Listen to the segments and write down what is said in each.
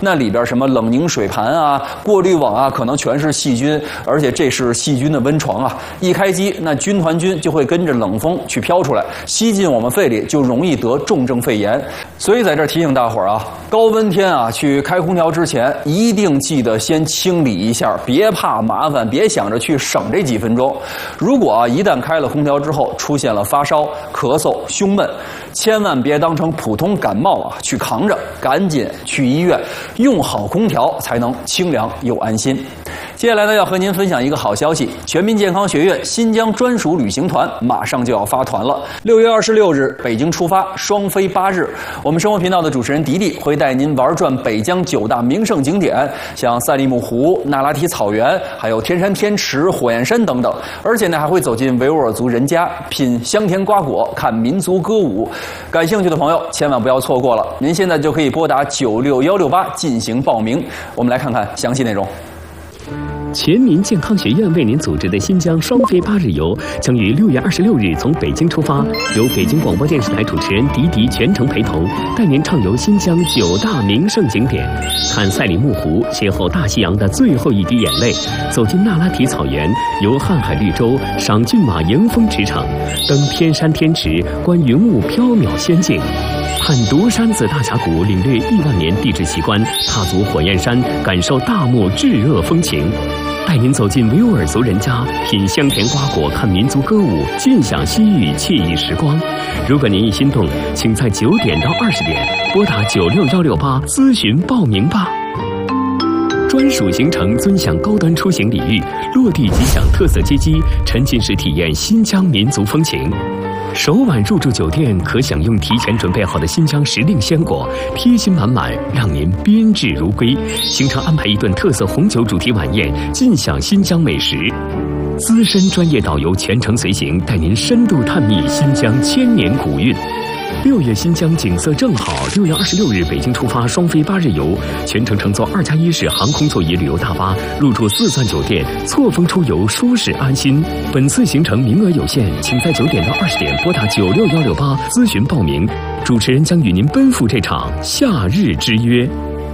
那里边什么冷凝水盘啊、过滤网啊，可能全是细菌，而且这是细菌的温床啊。一开机，那军团菌就会跟着冷风去飘出来，吸进我们肺里，就容易得重症肺炎。所以在这儿提醒大伙儿啊，高温天啊，去开空调之前一定记得先清理一下，别怕麻烦，别想着去省这几分钟。如果啊一旦开了空调之后出现了发烧、咳嗽、胸闷，千万别当成普通感冒啊去扛着，赶紧去医院，用好空调才能清凉又安心。接下来呢，要和您分享一个好消息，全民健康学院新疆专属旅行团马上就要发团了。6月26日北京出发，双飞8日。我们生活频道的主持人迪迪会带您玩转北疆9大名胜景点，像赛里木湖、那拉提草原，还有天山天池、火焰山等等。而且呢，还会走进维吾尔族人家，品香甜瓜果，看民族歌舞。感兴趣的朋友千万不要错过了。您现在就可以拨打96168进行报名。我们来看看详细内容。 全民健康学院为您组织的新疆双飞8日游将于6月26日从北京出发，由北京广播电视台主持人迪迪全程陪同，带您畅游新疆9大名胜景点，看赛里木湖，邂逅大西洋的最后一滴眼泪，走进那拉提草原，游瀚海绿洲，赏骏马迎风驰骋，登天山天池，观云雾缥缈仙境，看独山子大峡谷，领略1万年地质奇观，踏足火焰山，感受大漠炙热风情，带您走进维吾尔族人家，品香甜瓜果，看民族歌舞，尽享西域惬意时光。如果您一心动，请在9点到20点拨打96168咨询报名吧。专属行程尊享高端出行礼遇，落地即享特色接机，沉浸式体验新疆民族风情。首晚入住酒店可享用提前准备好的新疆时令鲜果，贴心满满，让您宾至如归。行程安排一顿特色红酒主题晚宴，尽享新疆美食。资深专业导游全程随行，带您深度探秘新疆千年古韵。6月新疆景色正好，6月26日北京出发，双飞8日游，全程乘坐2+1式航空座椅旅游大巴，入住4钻酒店，错峰出游，舒适安心。本次行程名额有限，请在9点到20点拨打96168咨询报名，主持人将与您奔赴这场夏日之约。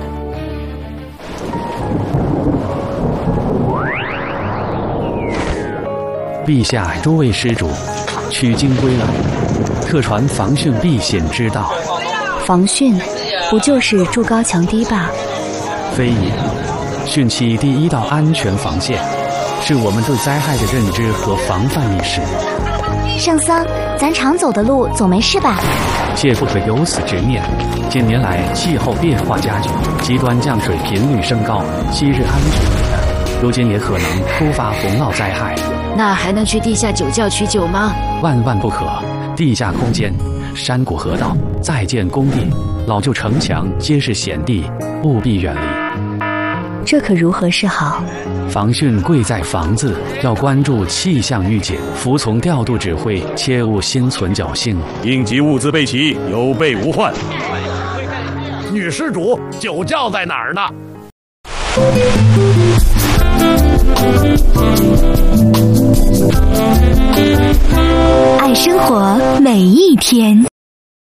陛下，诸位施主，取经归来，特传防汛避险之道。 防汛，不就是筑高墙堤坝？ 非也，汛期第一道安全防线，是我们对灾害的认知和防范意识。 圣桑，咱常走的路总没事吧？ 切不可有此执念。近年来气候变化加剧，极端降水频率升高，昔日安全，如今也可能突发洪涝灾害。 那还能去地下酒窖取酒吗？ 万万不可！地下空间、山谷河道、在建工地、老旧城墙皆是险地，务必远离。 这可如何是好？ 防汛贵在防字，要关注气象预警，服从调度指挥，切勿心存侥幸。 应急物资备齐，有备无患。女施主，酒窖在哪儿呢？ 爱生活每一天。